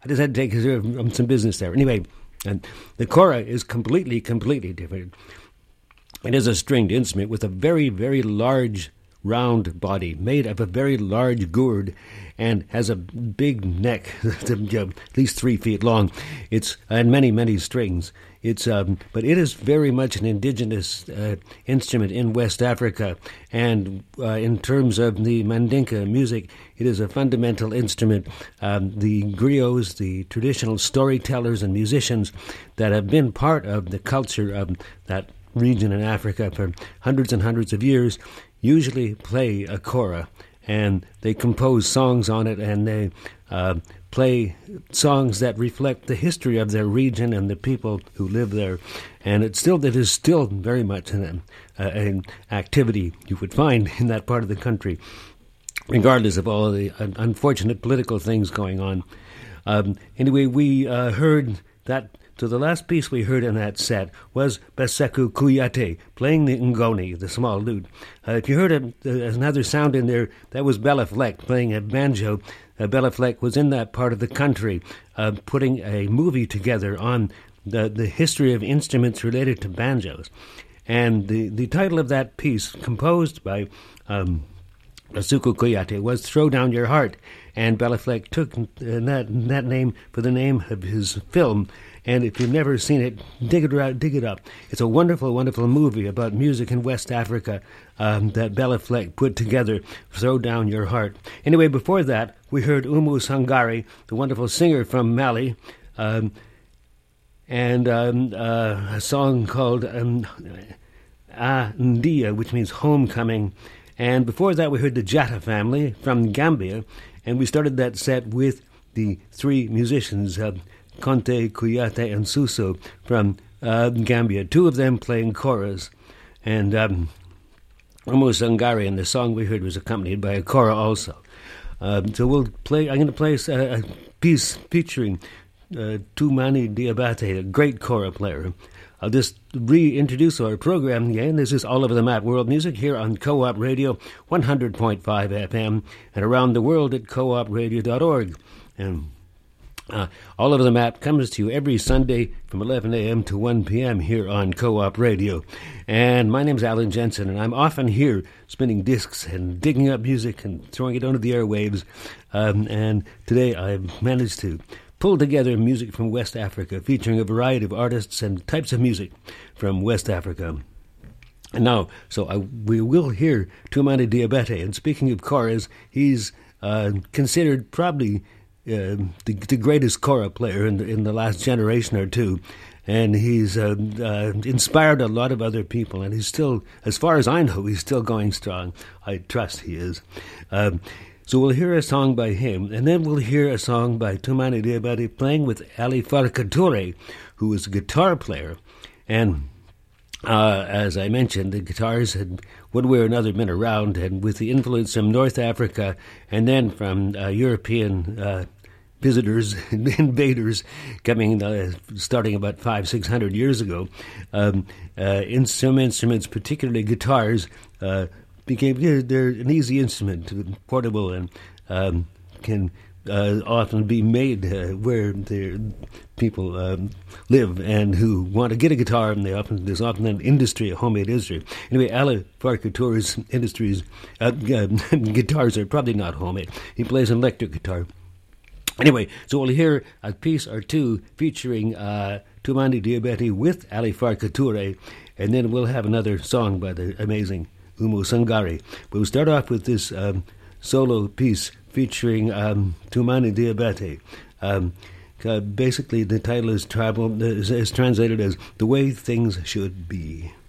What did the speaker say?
I just had to take care of some business there. Anyway, and the kora is completely different. It is a stringed instrument with a very, very large round body made of a very large gourd and has a big neck, at least 3 feet long. It's and many strings. But it is very much an indigenous instrument in West Africa, and in terms of the Mandinka music, it is a fundamental instrument. The griots, the traditional storytellers and musicians that have been part of the culture of that region in Africa for hundreds and hundreds of years, usually play a kora, and they compose songs on it, and they play songs that reflect the history of their region and the people who live there. And it is still very much an activity you would find in that part of the country, regardless of all the unfortunate political things going on. Anyway, we heard that. So the last piece we heard in that set was Beseku Kuyate, playing the ngoni, the small lute. If you heard another sound in there, that was Bella Fleck playing a banjo. Bella Fleck was in that part of the country putting a movie together on the history of instruments related to banjos. And the title of that piece, composed by Beseku Kuyate, was Throw Down Your Heart. And Bella Fleck took that name for the name of his film. And if you've never seen it, dig it up. It's a wonderful, wonderful movie about music in West Africa that Bella Fleck put together, Throw Down Your Heart. Anyway, before that, we heard Umu Sangare, the wonderful singer from Mali, and a song called Ndia, which means homecoming. And before that, we heard the Jatta family from Gambia, and we started that set with the three musicians, Conte, Kuyate, and Suso from Gambia, two of them playing chorus. And Umu Sangare, and the song we heard was accompanied by a kora also. So I'm going to play a piece featuring Tumani Diabate, a great kora player. I'll just reintroduce our program again. This is All Over the Map World Music here on Co-op Radio 100.5 FM and around the world at coopradio.org. And All Over the Map comes to you every Sunday from 11 a.m. to 1 p.m. here on Co-op Radio. And my name's Alan Jensen, and I'm often here spinning discs and digging up music and throwing it onto the airwaves. And today I've managed to pull together music from West Africa, featuring a variety of artists and types of music from West Africa. And now, we will hear Tumani Diabate. And speaking of choras, he's considered probably the greatest kora player in the last generation or two, and he's inspired a lot of other people, and he's still, as far as I know, he's still going strong. I trust he is. So we'll hear a song by him, and then we'll hear a song by Tumani Diabate playing with Ali Farka Toure, who is a guitar player. And as I mentioned, the guitars had one way or another been around, and with the influence from North Africa and then from European visitors and invaders coming, starting about 500-600 years ago, some instruments, particularly guitars, they're an easy instrument, portable, and can often be made where people live and who want to get a guitar, and there's often an industry, a homemade industry. Anyway, Ali Farka Toure's guitars are probably not homemade. He plays an electric guitar. Anyway, so we'll hear a piece or two featuring Tumani Diabate with Ali Farka Toure, and then we'll have another song by the amazing Umu Sangare. But we'll start off with this solo piece featuring Tumani Diabate. Basically, the title is translated as The Way Things Should Be.